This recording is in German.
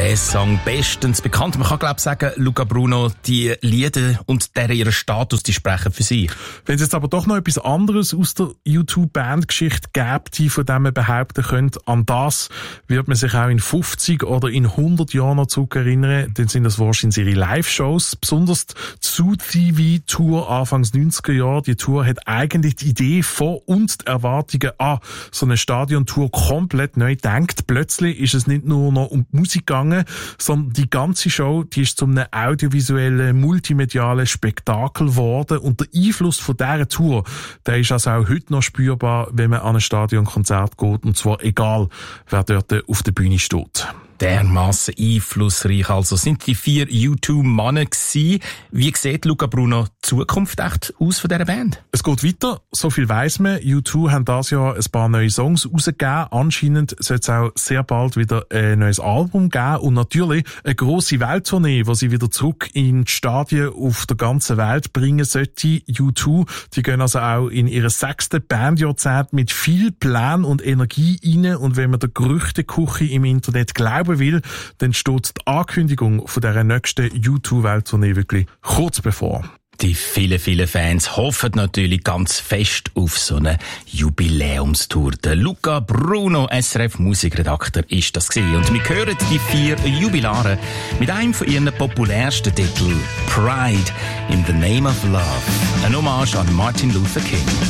Der Song bestens bekannt. Man kann, glaube ich, sagen, Luca Bruno, die Lieder und ihren Status, die sprechen für sich. Wenn es jetzt aber doch noch etwas anderes aus der U2-Bandgeschichte gibt, von dem man behaupten könnte, an das wird man sich auch in 50 oder in 100 Jahren noch zurückerinnern, dann sind das wahrscheinlich ihre Live-Shows, besonders die TV-Tour Anfangs 90er Jahre. Die Tour hat eigentlich die Idee von und die Erwartungen an so eine Stadiontour komplett neu gedacht. Plötzlich ist es nicht nur noch um die Musik gegangen, sondern die ganze Show, die ist zu einem audiovisuellen, multimedialen Spektakel geworden und der Einfluss von dieser Tour, der ist also auch heute noch spürbar, wenn man an ein Stadionkonzert geht, und zwar egal, wer dort auf der Bühne steht. Dermassen einflussreich also sind die 4 U2-Männer gewesen. Wie sieht Luca Bruno die Zukunft echt aus von dieser Band? Es geht weiter, so viel weiss man. U2 haben dieses Jahr ein paar neue Songs rausgegeben. Anscheinend soll es auch sehr bald wieder ein neues Album geben und natürlich eine grosse Welttournee, die sie wieder zurück in die Stadien auf der ganzen Welt bringen sollte. U2, die gehen also auch in ihre 6. Bandjahrzehnt mit viel Plan und Energie rein, und wenn man der Gerüchteküche im Internet glauben will, dann steht die Ankündigung von dieser nächsten U2-Welttournee wirklich kurz bevor. Die vielen, vielen Fans hoffen natürlich ganz fest auf so eine Jubiläumstour. Der Luca Bruno, SRF-Musikredakteur, ist das gewesen. Und wir hören die 4 Jubilare mit einem von ihren populärsten Titeln, Pride in the Name of Love. Ein Hommage an Martin Luther King.